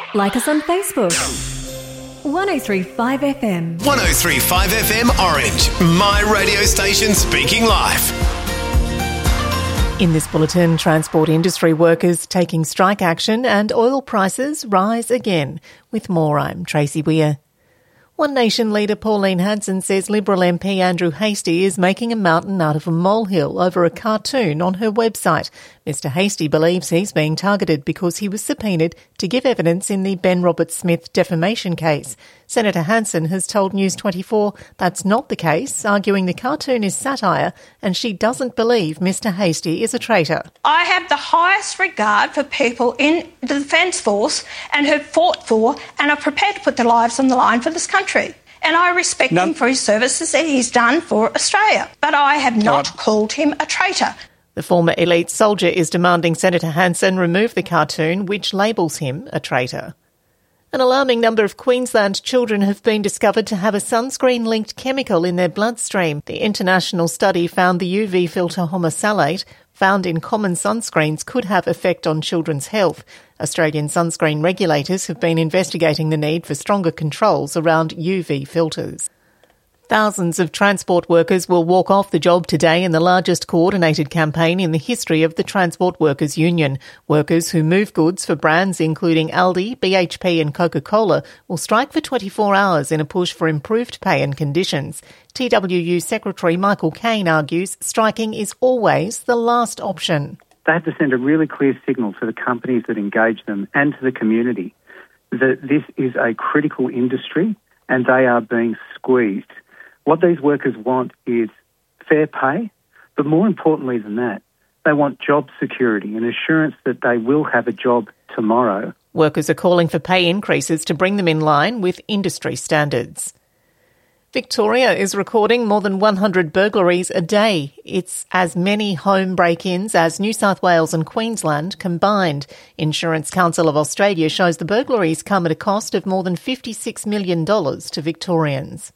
Like us on Facebook. 1035 FM. 1035 FM Orange. My radio station speaking live. In this bulletin, transport industry workers taking strike action and oil prices rise again. With more, I'm Tracy Weir. One Nation leader Pauline Hanson says Liberal MP Andrew Hastie is making a mountain out of a molehill over a cartoon on her website. Mr Hastie believes he's being targeted because he was subpoenaed to give evidence in the Ben Roberts-Smith defamation case. Senator Hanson has told News 24 that's not the case, arguing the cartoon is satire and she doesn't believe Mr Hastie is a traitor. I have the highest regard for people in the Defence Force and have fought for and are prepared to put their lives on the line for this country. And I respect him for his services that he's done for Australia. But I have not called him a traitor. The former elite soldier is demanding Senator Hanson remove the cartoon, which labels him a traitor. An alarming number of Queensland children have been discovered to have a sunscreen-linked chemical in their bloodstream. The international study found the UV filter homosalate found in common sunscreens could have effect on children's health. Australian sunscreen regulators have been investigating the need for stronger controls around UV filters. Thousands of transport workers will walk off the job today in the largest coordinated campaign in the history of the Transport Workers Union. Workers who move goods for brands including Aldi, BHP and Coca-Cola will strike for 24 hours in a push for improved pay and conditions. TWU Secretary Michael Caine argues striking is always the last option. They have to send a really clear signal to the companies that engage them and to the community that this is a critical industry and they are being squeezed. What these workers want is fair pay, but more importantly than that, they want job security and assurance that they will have a job tomorrow. Workers are calling for pay increases to bring them in line with industry standards. Victoria is recording more than 100 burglaries a day. It's as many home break-ins as New South Wales and Queensland combined. Insurance Council of Australia shows the burglaries come at a cost of more than $56 million to Victorians.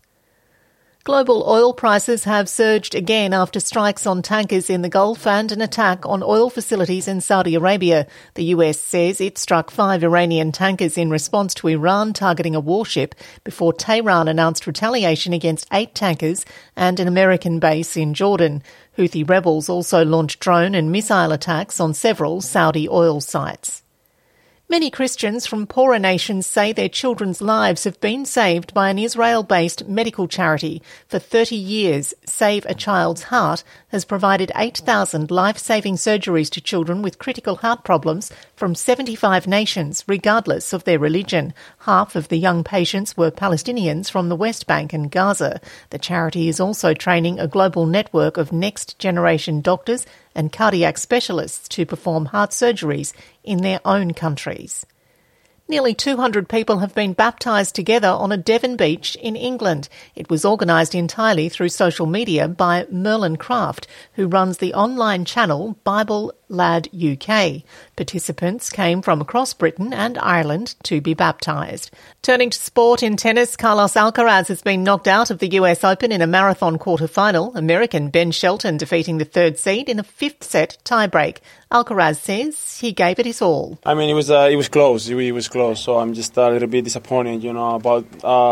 Global oil prices have surged again after strikes on tankers in the Gulf and an attack on oil facilities in Saudi Arabia. The US says it struck 5 Iranian tankers in response to Iran targeting a warship before Tehran announced retaliation against 8 tankers and an American base in Jordan. Houthi rebels also launched drone and missile attacks on several Saudi oil sites. Many Christians from poorer nations say their children's lives have been saved by an Israel-based medical charity. For 30 years, Save a Child's Heart has provided 8,000 life-saving surgeries to children with critical heart problems from 75 nations, regardless of their religion. Half of the young patients were Palestinians from the West Bank and Gaza. The charity is also training a global network of next-generation doctors and cardiac specialists to perform heart surgeries in their own countries. Nearly 200 people have been baptised together on a Devon beach in England. It was organised entirely through social media by Merlin Craft, who runs the online channel Bible Lad UK. Participants came from across Britain and Ireland to be baptised. Turning to sport in tennis, Carlos Alcaraz has been knocked out of the US Open in a marathon quarter-final. American Ben Shelton defeating the third seed in a fifth-set tiebreak. Alcaraz says he gave it his all. I mean, it was close. It was close. So I'm just a little bit disappointed, about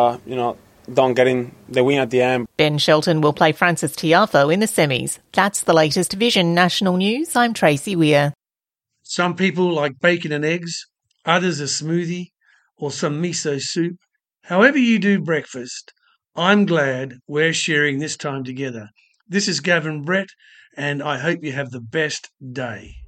don't getting the win at the end. Ben Shelton will play Francis Tiafoe in the semis. That's the latest Vision National News. I'm Tracy Weir. Some people like bacon and eggs, others a smoothie or some miso soup. However you do breakfast, I'm glad we're sharing this time together. This is Gavin Brett, and I hope you have the best day.